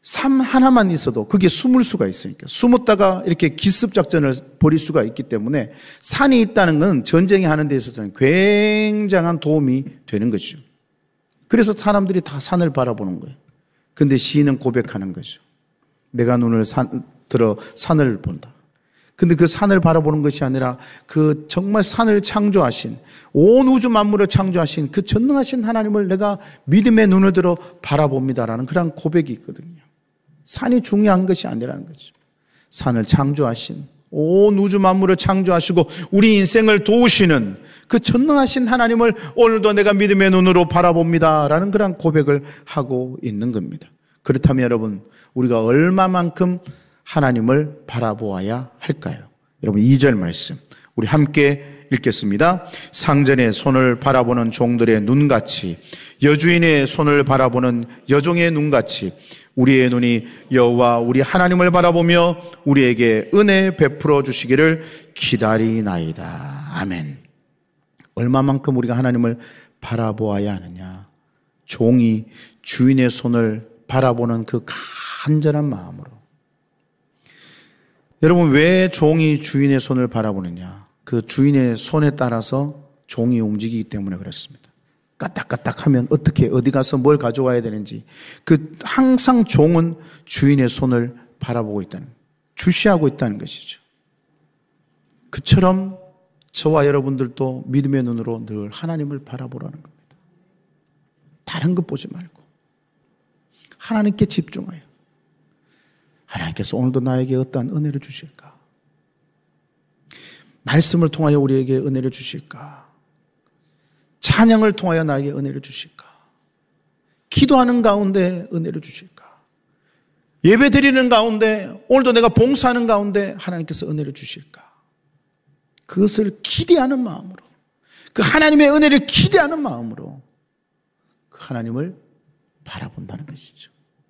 삶 하나만 있어도 그게 숨을 수가 있으니까. 숨었다가 이렇게 기습작전을 벌일 수가 있기 때문에 산이 있다는 건 전쟁이 하는 데 있어서는 굉장한 도움이 되는 거죠. 그래서 사람들이 다 산을 바라보는 거예요. 근데 시인은 고백하는 거죠. 내가 눈을 들어 산을 본다. 근데 그 산을 바라보는 것이 아니라 그 정말 산을 창조하신, 온 우주 만물을 창조하신 그 전능하신 하나님을 내가 믿음의 눈을 들어 바라봅니다라는 그런 고백이 있거든요. 산이 중요한 것이 아니라는 거죠. 산을 창조하신, 온 우주 만물을 창조하시고 우리 인생을 도우시는 그 전능하신 하나님을 오늘도 내가 믿음의 눈으로 바라봅니다라는 그런 고백을 하고 있는 겁니다. 그렇다면 여러분, 우리가 얼마만큼 하나님을 바라보아야 할까요? 여러분 2절 말씀 우리 함께 읽겠습니다. 상전의 손을 바라보는 종들의 눈같이, 여주인의 손을 바라보는 여종의 눈같이 우리의 눈이 여호와 우리 하나님을 바라보며 우리에게 은혜 베풀어 주시기를 기다리나이다. 아멘. 얼마만큼 우리가 하나님을 바라보아야 하느냐? 종이 주인의 손을 바라보는 그 간절한 마음으로. 여러분, 왜 종이 주인의 손을 바라보느냐? 그 주인의 손에 따라서 종이 움직이기 때문에 그렇습니다. 까딱까딱하면 어떻게 어디 가서 뭘 가져와야 되는지, 그 항상 종은 주인의 손을 바라보고 있다는, 주시하고 있다는 것이죠. 그처럼 저와 여러분들도 믿음의 눈으로 늘 하나님을 바라보라는 겁니다. 다른 것 보지 말고 하나님께 집중하여, 하나님께서 오늘도 나에게 어떠한 은혜를 주실까? 말씀을 통하여 우리에게 은혜를 주실까? 찬양을 통하여 나에게 은혜를 주실까? 기도하는 가운데 은혜를 주실까? 예배 드리는 가운데, 오늘도 내가 봉사하는 가운데 하나님께서 은혜를 주실까? 그것을 기대하는 마음으로, 그 하나님의 은혜를 기대하는 마음으로 그 하나님을 바라본다는 것이죠.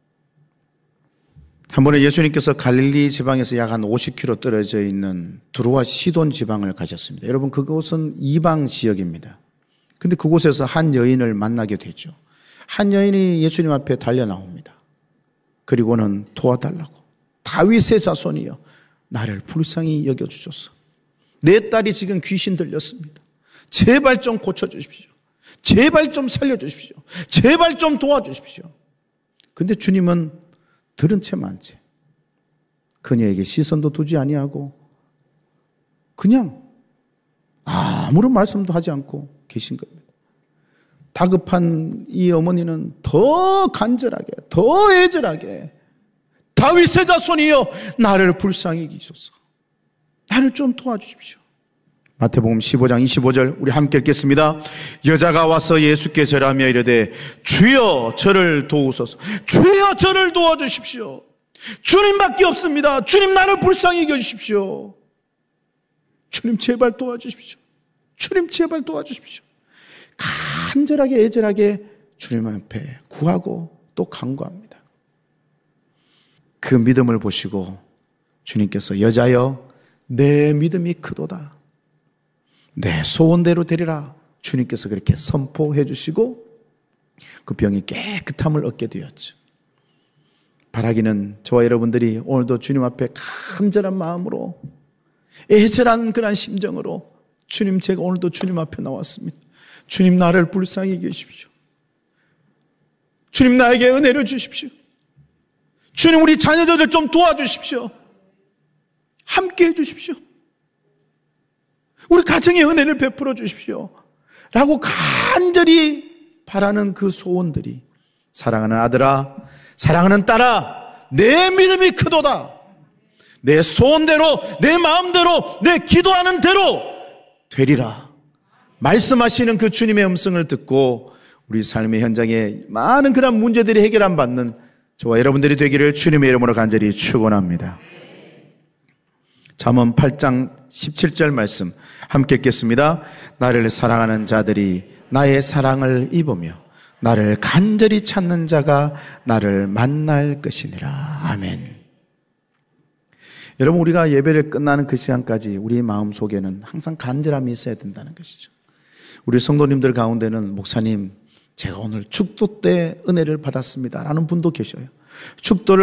한 번에 예수님께서 갈릴리 지방에서 약 한 50km 떨어져 있는 두로와 시돈 지방을 가셨습니다. 여러분, 그곳은 이방 지역입니다. 근데 그곳에서 한 여인을 만나게 되죠. 한 여인이 예수님 앞에 달려 나옵니다. 그리고는 도와달라고, 다윗의 자손이여 나를 불쌍히 여겨주소서. 내 딸이 지금 귀신 들렸습니다. 제발 좀 고쳐주십시오. 제발 좀 살려주십시오. 제발 좀 도와주십시오. 근데 주님은 들은 채만 채 그녀에게 시선도 두지 아니하고 그냥 아무런 말씀도 하지 않고 계신 겁니다. 다급한 이 어머니는 더 간절하게, 더 애절하게 다윗의 자손이여 나를 불쌍히 여기소서. 나를 좀 도와주십시오. 마태복음 15장 25절 우리 함께 읽겠습니다. 여자가 와서 예수께 절하며 이르되 주여 저를 도우소서. 주여 저를 도와주십시오. 주님밖에 없습니다. 주님 나를 불쌍히 여겨주십시오. 주님 제발 도와주십시오. 주님 제발 도와주십시오. 간절하게 애절하게 주님 앞에 구하고 또 간구합니다. 그 믿음을 보시고 주님께서 여자여 내 믿음이 크도다. 내 소원대로 되리라. 주님께서 그렇게 선포해 주시고 그 병이 깨끗함을 얻게 되었죠. 바라기는 저와 여러분들이 오늘도 주님 앞에 간절한 마음으로, 애절한 그런 심정으로 주님, 제가 오늘도 주님 앞에 나왔습니다. 주님 나를 불쌍히 여기십시오. 주님 나에게 은혜를 주십시오. 주님 우리 자녀들을 좀 도와주십시오. 함께 해주십시오. 우리 가정에 은혜를 베풀어 주십시오. 라고 간절히 바라는 그 소원들이, 사랑하는 아들아, 사랑하는 딸아, 내 믿음이 크도다. 내 소원대로, 내 마음대로, 내 기도하는 대로 되리라. 말씀하시는 그 주님의 음성을 듣고 우리 삶의 현장에 많은 그런 문제들이 해결 안 받는 저와 여러분들이 되기를 주님의 이름으로 간절히 축원합니다. 잠언 8장 17절 말씀 함께 읽겠습니다. 나를 사랑하는 자들이 나의 사랑을 입으며 나를 간절히 찾는 자가 나를 만날 것이니라. 아멘. 여러분, 우리가 예배를 끝나는 그 시간까지 우리 마음속에는 항상 간절함이 있어야 된다는 것이죠. 우리 성도님들 가운데는 목사님, 제가 오늘 축도 때 은혜를 받았습니다 라는 분도 계셔요. 축도를